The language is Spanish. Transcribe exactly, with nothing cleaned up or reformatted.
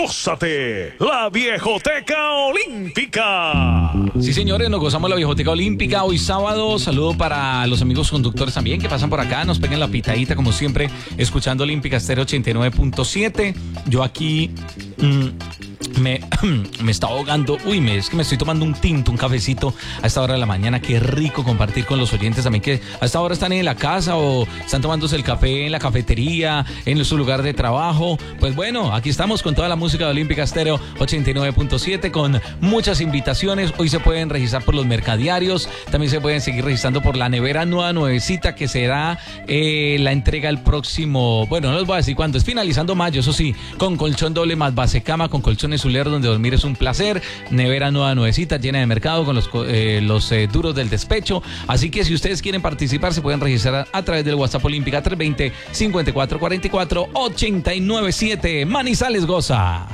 gózate la Viejoteca Olímpica. Sí, señores, nos gozamos la Viejoteca Olímpica hoy sábado. Saludo para los amigos conductores también que pasan por acá, nos peguen la pitadita como siempre, escuchando Olímpica Estéreo ochenta y nueve punto siete. Yo aquí mmm, me, me está ahogando. Uy, me, es que me estoy tomando un tinto, un cafecito a esta hora de la mañana. Qué rico compartir con los oyentes también que a esta hora están en la casa o están tomándose el café en la cafetería, en su lugar de trabajo. Pues bueno, aquí estamos con toda la música de Olímpica Estéreo ochenta y nueve punto siete con muchas invitaciones. Hoy se pueden registrar por los mercadiarios, también se pueden seguir registrando por la nevera nueva nuevecita que será eh, la entrega el próximo, bueno, no les voy a decir cuándo, es finalizando mayo, eso sí, con colchón doble más base cama, con colchones Zuler donde dormir es un placer, nevera nueva nuevecita llena de mercado con los, eh, los eh, duros del despecho. Así que si ustedes quieren participar se pueden registrar a través del WhatsApp Olímpica tres dos cero, cinco cuatro cuatro cuatro, ocho nueve siete. Manizales goza.